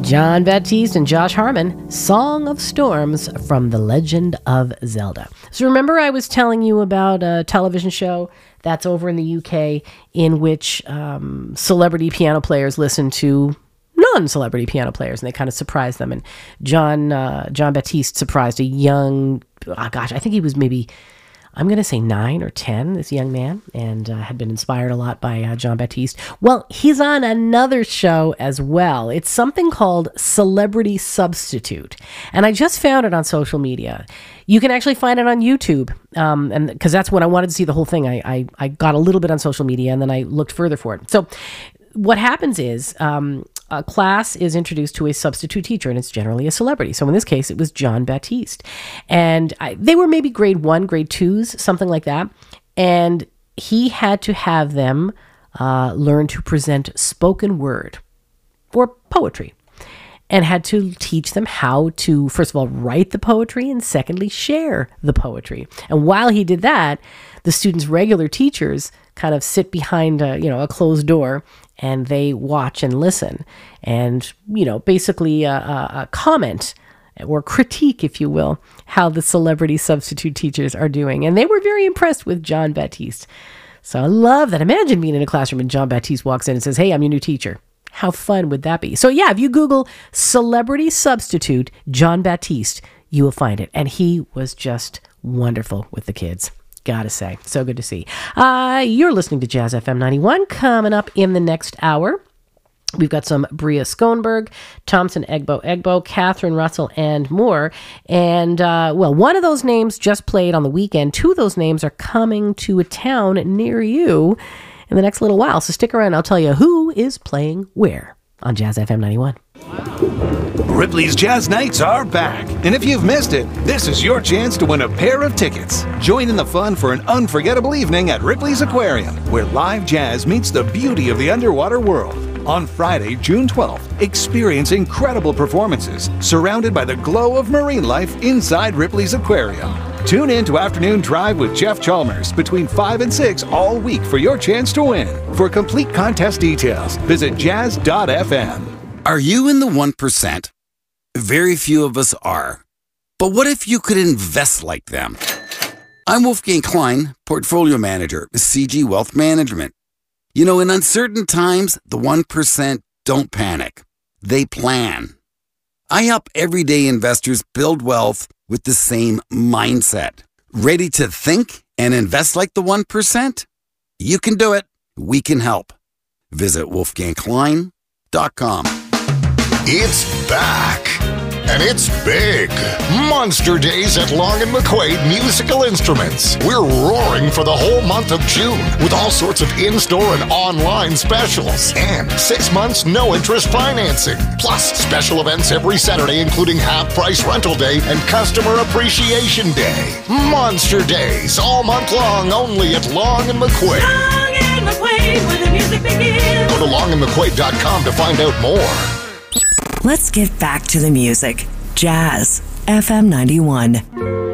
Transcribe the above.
Jon Batiste and Josh Harmon, Song of Storms from The Legend of Zelda. So remember I was telling you about a television show that's over in the UK in which celebrity piano players listen to non-celebrity piano players, and they kind of surprised them. And Jon Batiste surprised a young, I think he was maybe, I'm going to say 9 or 10, this young man, and had been inspired a lot by Jon Batiste. Well, he's on another show as well. It's something called Celebrity Substitute, and I just found it on social media. You can actually find it on YouTube, and because that's when I wanted to see the whole thing. I got a little bit on social media, and then I looked further for it. So what happens is a class is introduced to a substitute teacher, and it's generally a celebrity. So in this case, it was Jon Batiste. And they were maybe grade 1, grade 2s, something like that. And he had to have them learn to present spoken word or poetry, and had to teach them how to, first of all, write the poetry, and secondly, share the poetry. And while he did that, the students' regular teachers kind of sit behind a closed door, and they watch and listen, and basically comment or critique, if you will, how the celebrity substitute teachers are doing. And they were very impressed with Jon Batiste. So I love that. Imagine being in a classroom and Jon Batiste walks in and says, "Hey, I'm your new teacher." How fun would that be? So yeah, if you Google celebrity substitute Jon Batiste, you will find it. And he was just wonderful with the kids. Gotta say, so good to see. You're listening to Jazz FM 91. Coming up in the next hour, we've got some Bria Schoenberg, Thompson Egbo, Catherine Russell, and more. And, one of those names just played on the weekend. 2 of those names are coming to a town near you in the next little while. So stick around. I'll tell you who is playing where on Jazz FM 91. Ripley's Jazz Nights are back. And if you've missed it, this is your chance to win a pair of tickets. Join in the fun for an unforgettable evening at Ripley's Aquarium, where live jazz meets the beauty of the underwater world. On Friday, June 12th, experience incredible performances surrounded by the glow of marine life inside Ripley's Aquarium. Tune in to Afternoon Drive with Jeff Chalmers between 5 and 6 all week for your chance to win. For complete contest details, visit jazz.fm. Are you in the 1%? Very few of us are. But what if you could invest like them? I'm Wolfgang Klein, Portfolio Manager with CG Wealth Management. In uncertain times, the 1% don't panic. They plan. I help everyday investors build wealth with the same mindset. Ready to think and invest like the 1%? You can do it. We can help. Visit wolfgangklein.com. It's back, and it's big. Monster Days at Long & McQuaid Musical Instruments. We're roaring for the whole month of June with all sorts of in-store and online specials. And 6 months no-interest financing. Plus special events every Saturday, including half-price rental day and customer appreciation day. Monster Days all month long, only at Long & McQuaid. Long & McQuaid, where the music begins. Go to longandmcquaid.com to find out more. Let's get back to the music. Jazz FM 91.